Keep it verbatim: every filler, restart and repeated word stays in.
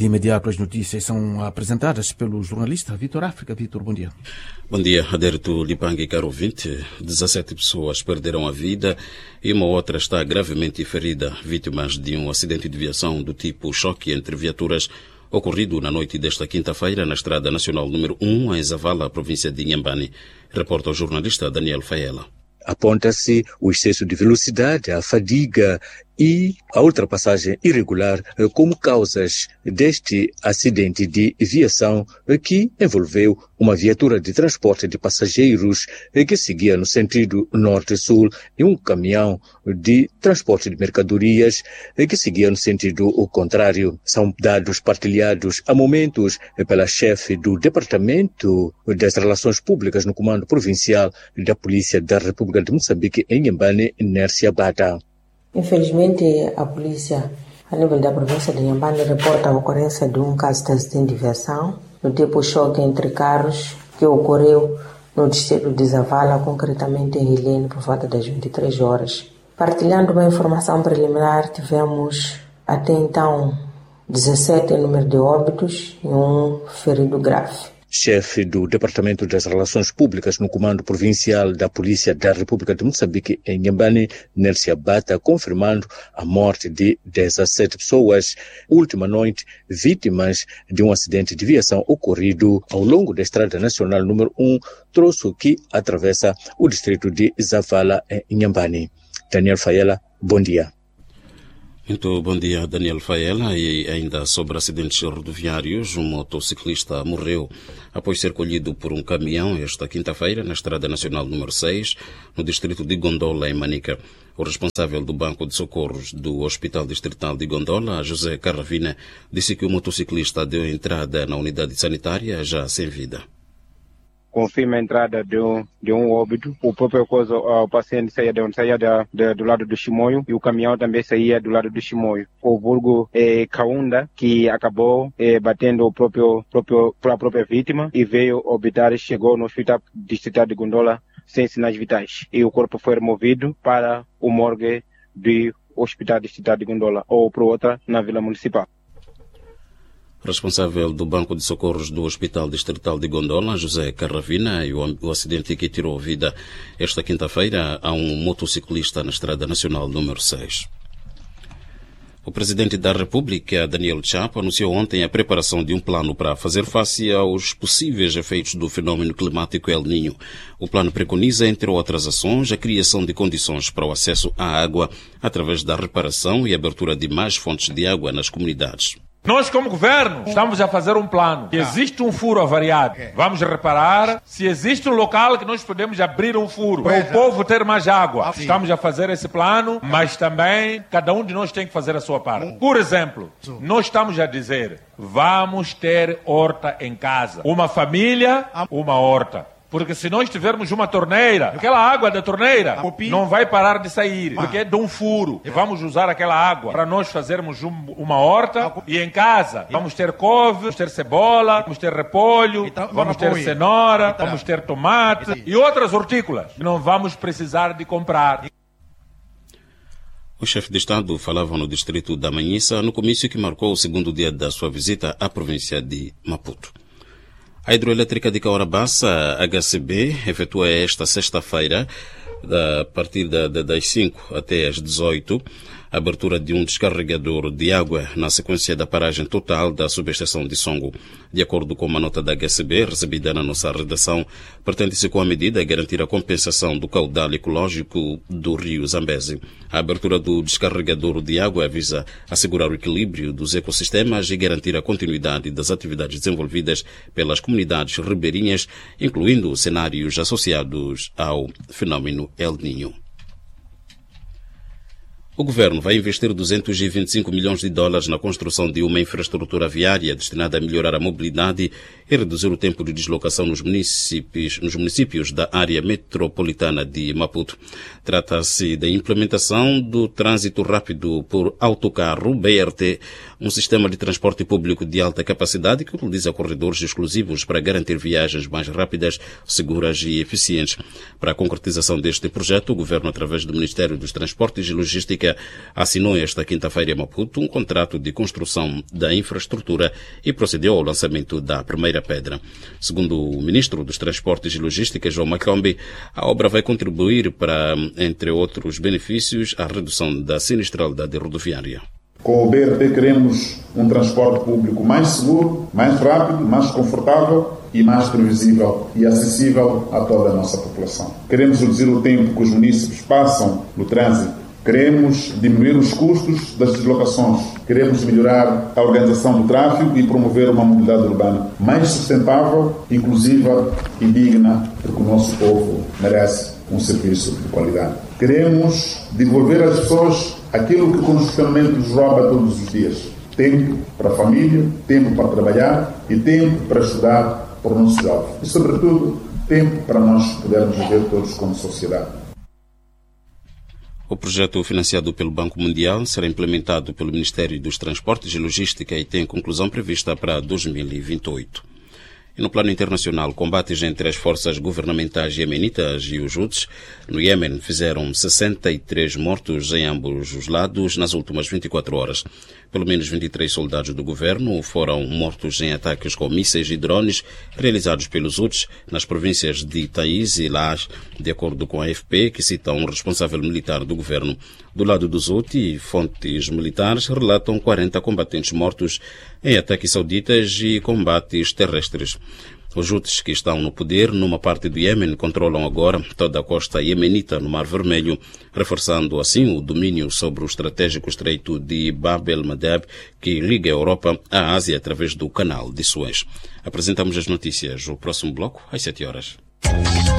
De imediato, as notícias são apresentadas pelo jornalista Vitor África. Vitor, bom dia. Bom dia, Aderto Lipangue, caro ouvinte. dezessete pessoas perderam a vida e uma outra está gravemente ferida, vítimas de um acidente de viação do tipo choque entre viaturas ocorrido na noite desta quinta-feira na Estrada Nacional número um, em Zavala, província de Inhambane. Reporta o jornalista Daniel Faela. Aponta-se o excesso de velocidade, a fadiga e a ultrapassagem irregular como causas deste acidente de viação que envolveu uma viatura de transporte de passageiros que seguia no sentido norte-sul e um caminhão de transporte de mercadorias que seguia no sentido contrário. São dados partilhados a momentos pela chefe do Departamento das Relações Públicas no Comando Provincial da Polícia da República de Moçambique em Inhambane, Nércia Bata. Infelizmente, a polícia, a nível da província de Inhambane, reporta a ocorrência de um caso de acidente de viação do tipo choque entre carros que ocorreu no distrito de Zavala, concretamente em Ilene, por volta das vinte e três horas. Partilhando uma informação preliminar, tivemos até então dezessete número de óbitos e um ferido grave. Chefe do Departamento das Relações Públicas no Comando Provincial da Polícia da República de Moçambique em Inhambane, Nércia Bata, confirmando a morte de dezessete pessoas, última noite vítimas de um acidente de viação ocorrido ao longo da Estrada Nacional número um, troço que atravessa o distrito de Zavala em Inhambane. Daniel Faela, bom dia. Muito bom dia, Daniel Faela. E ainda sobre acidentes rodoviários, um motociclista morreu após ser colhido por um caminhão esta quinta-feira na Estrada Nacional número seis, no distrito de Gondola, em Manica. O responsável do Banco de Socorros do Hospital Distrital de Gondola, José Carravina, disse que o motociclista deu entrada na unidade sanitária já sem vida. Confirma a entrada de um, de um óbito. O próprio coisa, o paciente saía, de onde saía da, de, do lado do Chimoio e o caminhão também saía do lado do Chimoio. O vulgo é, Kaunda, que acabou é, batendo o próprio, próprio, a própria vítima e veio óbitar, chegou no Hospital Distrital de Gondola sem sinais vitais. E o corpo foi removido para o morgue do Hospital Distrital de Gondola ou para outra na Vila Municipal. Responsável do Banco de Socorros do Hospital Distrital de Gondola, José Carravina, e o, o acidente que tirou vida esta quinta-feira a um motociclista na Estrada Nacional número seis. O Presidente da República, Daniel Chapo, anunciou ontem a preparação de um plano para fazer face aos possíveis efeitos do fenômeno climático El Niño. O plano preconiza, entre outras ações, a criação de condições para o acesso à água através da reparação e abertura de mais fontes de água nas comunidades. Nós, como governo, estamos a fazer um plano. Se existe um furo avariado, vamos reparar. Se existe um local que nós podemos abrir um furo para o povo ter mais água, estamos a fazer esse plano, mas também cada um de nós tem que fazer a sua parte. Por exemplo, nós estamos a dizer, vamos ter horta em casa. Uma família, uma horta. Porque se nós tivermos uma torneira, aquela água da torneira não vai parar de sair, porque é de um furo. E vamos usar aquela água para nós fazermos um, uma horta. E em casa vamos ter couve, vamos ter cebola, vamos ter repolho, vamos ter cenoura, vamos ter tomate e outras hortícolas. Não vamos precisar de comprar. O chefe de Estado falava no distrito da Manhissa no comício que marcou o segundo dia da sua visita à província de Maputo. A hidroelétrica de Caorabassa, H C B, efetua esta sexta-feira, a partir da, da, das cinco até às dezoito, a abertura de um descarregador de água na sequência da paragem total da subestação de Songo. De acordo com uma nota da H C B recebida na nossa redação, pretende-se com a medida garantir a compensação do caudal ecológico do rio Zambeze. A abertura do descarregador de água visa assegurar o equilíbrio dos ecossistemas e garantir a continuidade das atividades desenvolvidas pelas comunidades ribeirinhas, incluindo cenários associados ao fenômeno El Niño. O governo vai investir duzentos e vinte e cinco milhões de dólares na construção de uma infraestrutura viária destinada a melhorar a mobilidade e reduzir o tempo de deslocação nos municípios, nos municípios da área metropolitana de Maputo. Trata-se da implementação do trânsito rápido por autocarro, B R T, um sistema de transporte público de alta capacidade que utiliza corredores exclusivos para garantir viagens mais rápidas, seguras e eficientes. Para a concretização deste projeto, o Governo, através do Ministério dos Transportes e Logística, assinou esta quinta-feira em Maputo um contrato de construção da infraestrutura e procedeu ao lançamento da primeira pedra. Segundo o Ministro dos Transportes e Logística, João Macombi, a obra vai contribuir para, entre outros benefícios, a redução da sinistralidade rodoviária. Com o B R T queremos um transporte público mais seguro, mais rápido, mais confortável e mais previsível e acessível a toda a nossa população. Queremos reduzir o tempo que os munícipes passam no trânsito. Queremos diminuir os custos das deslocações. Queremos melhorar a organização do tráfego e promover uma mobilidade urbana mais sustentável, inclusiva e digna, porque o nosso povo merece um serviço de qualidade. Queremos devolver às pessoas aquilo que constitucionalmente nos rouba todos os dias. Tempo para a família, tempo para trabalhar e tempo para estudar por nossos jovens. E, sobretudo, tempo para nós podermos viver todos como sociedade. O projeto, financiado pelo Banco Mundial, será implementado pelo Ministério dos Transportes e Logística e tem conclusão prevista para dois mil e vinte e oito. E no plano internacional, combates entre as forças governamentais iemenitas e os Houthis no Iêmen fizeram sessenta e três mortos em ambos os lados nas últimas vinte e quatro horas. Pelo menos vinte e três soldados do governo foram mortos em ataques com mísseis e drones realizados pelos Houthis nas províncias de Taiz e Laj, de acordo com a A F P, que cita um responsável militar do governo. Do lado dos Houthis, fontes militares relatam quarenta combatentes mortos em ataques sauditas e combates terrestres. Os Houthis, que estão no poder numa parte do Iêmen, controlam agora toda a costa iemenita no Mar Vermelho, reforçando assim o domínio sobre o estratégico estreito de Bab el-Mandeb, que liga a Europa à Ásia através do canal de Suez. Apresentamos as notícias. O próximo bloco, às sete horas.